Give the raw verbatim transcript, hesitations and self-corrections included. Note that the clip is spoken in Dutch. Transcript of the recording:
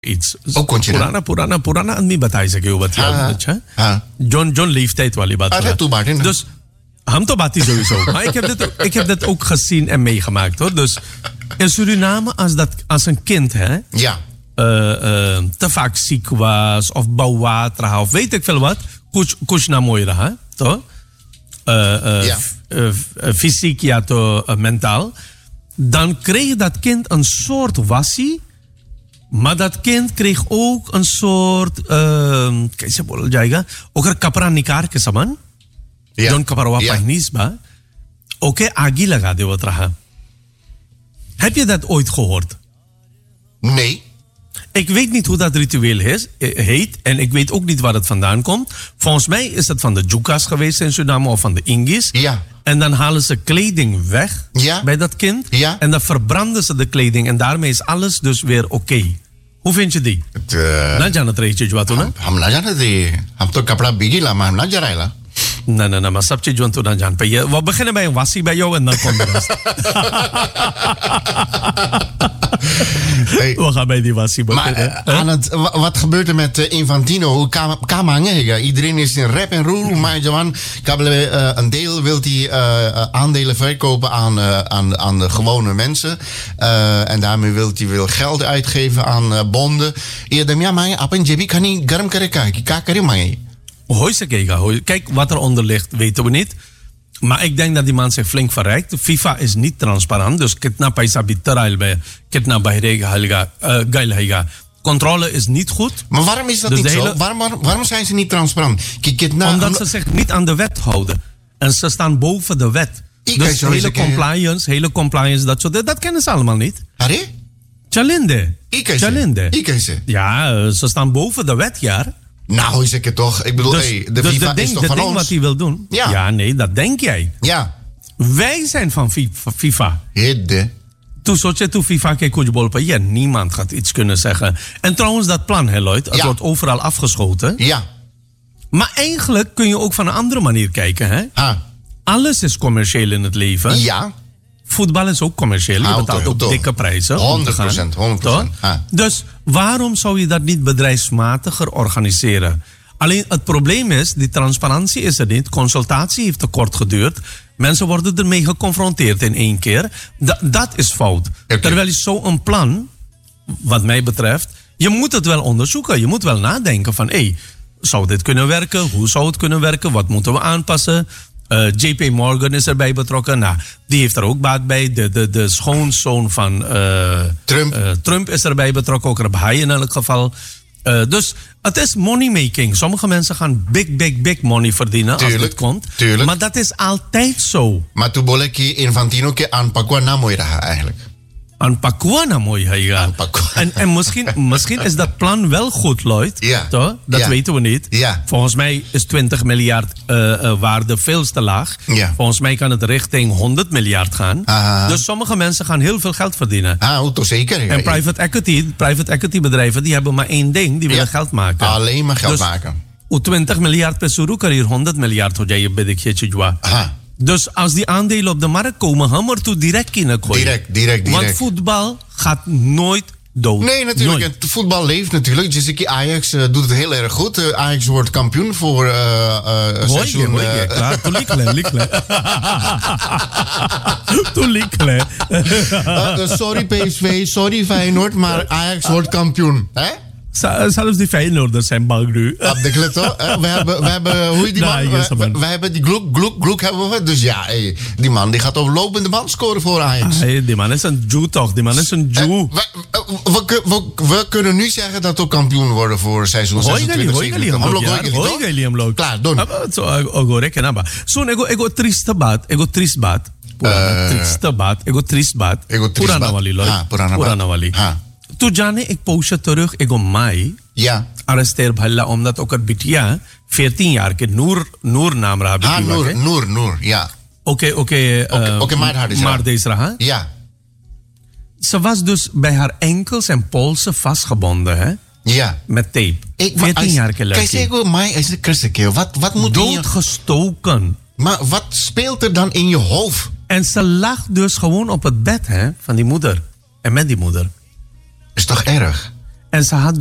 iets. Oh, kon je Purana, Purana, Purana aan mij bataai se ke wat ja. John John leeftijd wali bat. Ah, toe Martin. Dus ham to bati sowieso. Maar ik heb dit ook, ik heb dit ook gezien en meegemaakt hoor. Dus in Suriname als dat als een kind hè. Ja. Uh, uh, te vaak ziek was of bouwwater had of weet ik veel wat. Kuch kuch na mooi raha, toch? Uh, uh, ja. uh, uh, fysiek ja to uh, mentaal. Dan kreeg dat kind een soort wassie. Maar dat kind kreeg ook een soort... Kaisa bolal jayega. Ook er kapra nikar ke saman. Ja. Don kaparwa Ja. pahnis ba. Oké, agi laga de wat raha. Heb je dat ooit gehoord? Nee. Ik weet niet hoe dat ritueel is, heet. En ik weet ook niet waar het vandaan komt. Volgens mij is het van de Jukas geweest in Suriname of van de Ingis. Ja. En dan halen ze kleding weg Ja. bij dat kind. Ja. En dan verbranden ze de kleding. En daarmee is alles dus weer oké. Okay. Hoe vind je die? Het, uh, Na jana treetje jwa to na? हम ना जाने थे हम तो कपड़ा बिगी ला हम ना जरायला Nee, nee, nee, maar sapje jwa to na jan. We beginnen bij een wassie bij jou en dan komt de rest. Hey. We gaan bij die wassie Maar beginnen. uh, aan het, wa- wat gebeurt er met uh, Infantino? Hoe kan kan man hega? Iedereen is in rep en roer. Maar Johan, uh, een deel wil hij uh, aandelen verkopen aan, uh, aan, aan de gewone mensen. Uh, en daarmee wil hij veel geld uitgeven aan uh, bonden. Ja, ja, maar apa in jebi kan niet garam kare ka? Ka kare maar. Hoi se kega, hoi. Kijk, wat eronder ligt, weten we niet. Maar ik denk dat die man zich flink verrijkt. FIFA is niet transparant. Dus kitna paisa bitarail bij, kitna bahrega halga, gailhega. Controle is niet goed. Maar waarom is dat Dus niet de zo? hele- Waarom, waarom, waarom zijn ze niet transparant? Kijk, kijk, nou, Omdat ze zich niet aan de wet houden. En ze staan boven de wet. Ik Dus weet zo hele eens een keer- compliance, hele compliance, dat soort. Dat kennen ze allemaal niet. Harry? Chalinde. Ik ken Chalinde. ze. Ik ken ze. Ja, eh, ze staan boven de wet, ja. Nou, is ik het toch? Ik bedoel, Dus, hey, de dus FIFA de ding, is toch de van ding ons? wat hij wil doen. Ja. ja, nee, dat denk jij. Ja. Wij zijn van Fi- van FIFA. Hidde. Toen soort je toen FIFA ke kuch bolpa. Ja, niemand gaat iets kunnen zeggen. En trouwens, dat plan, hè, Lloyd, het Ja. wordt overal afgeschoten. Ja. Maar eigenlijk kun je ook van een andere manier kijken, hè. Ah. Alles is commercieel in het leven. Ja. Voetbal is ook commercieel. Je Ah, betaalt oké, ook toch. dikke prijzen. om te honderd gaan. procent, honderd procent. Toch? Ah. Dus waarom zou je dat niet bedrijfsmatiger organiseren? Alleen het probleem is, die transparantie is er niet. Consultatie heeft te kort geduurd. Mensen worden ermee geconfronteerd in één keer. Da- dat is fout. Okay. Terwijl je zo'n plan, wat mij betreft, je moet het wel onderzoeken. Je moet wel nadenken van, hé, hey, zou dit kunnen werken? Hoe zou het kunnen werken? Wat moeten we aanpassen? Uh, J P Morgan is erbij betrokken. Nou, die heeft er ook baat bij. De, de, de schoonzoon van uh, Trump. Uh, Trump is erbij betrokken. Ook Rabhai in elk geval. Uh, dus het is money-making. Sommige mensen gaan big, big, big money verdienen Tuurlijk, als dit komt. tuurlijk. Maar dat is altijd zo. Maar toen boleh ki Infantino ke aan Pakwa na mooi raha eigenlijk. Aan Pakwana mooi haiga. Aan Pakwa. En, en misschien, misschien is dat plan wel goed, Lloyd. Ja. Toch? Dat Ja. weten we niet. Ja. Volgens mij is twintig miljard uh, uh, waarde veel te laag. Ja. Volgens mij kan het richting honderd miljard gaan. Aha. Dus sommige mensen gaan heel veel geld verdienen. Ah, toch zeker. En private equity, private equity bedrijven die hebben maar één ding. Die willen Ja. geld maken. Alleen maar geld Dus, maken. hoe twintig miljard per suru kan hier honderd miljard ho jaye bedikje jwa. Aha. Dus als die aandelen op de markt komen, hammer toe direct in het gooien. Direct, direct, direct. Want voetbal gaat nooit dood. Nee, natuurlijk. Nooit. Het voetbal leeft natuurlijk. Jessica Ajax uh, doet het heel erg goed. Uh, Ajax wordt kampioen voor uh, uh, Hoi, seizoen. hoi, uh, klaar. Toen likle, likle. Toen likle. uh, sorry P S V, sorry Feyenoord, maar Ajax wordt kampioen. Hè? Zelfs die Feyenoorders zijn bang nu. Op de klip toch? We hebben, we hebben, hoe heet die man? Nee, yes, we, man. we, we hebben die Gloek, Gloek, Gloek hebben we. Dus ja, hey, die man die gaat op lopende band scoren voor Ajax. Hey, die man is een Jew toch? Die man is een Eh, Jew. we, we, we, we, we kunnen nu zeggen dat we kampioen worden voor seizoen Hoi gali, zesentwintig. hoi gali hem Hamlo, lok, hoi yaar. gali, Hoi toch? gali hem lok. Klaar, doen. Aba, so, ogo reken aba. So, ego, ego triste baat. Ego trist baat. Purana, Eh, triste baat. Ego trist baat. Ego trist Purana baat. wali, Lloyd. Ha, Purana baat. Purana wali. Ha. Toen jane ik poosje terug, ego mai. Ja. Arresteer bhalla, omdat ook het bitia, veertien jaar, ke Noor, Noor naam raha Ha, bitia. Noor, Noor, Noor, ja. Oké, oké. Oké, oké, maar haar is er. Maar deze raha. Ja. Ze was dus bij haar enkels en polsen vastgebonden, hè? Ja. Met tape. Ik, veertien jaar ke Kijk, zeg ik, mij is de eerste keer. Wat, wat moet in je... Doodgestoken. Maar wat speelt er dan in je hoofd? En ze lag dus gewoon op het bed hè, van die moeder. En met die moeder. Is toch erg? En ze had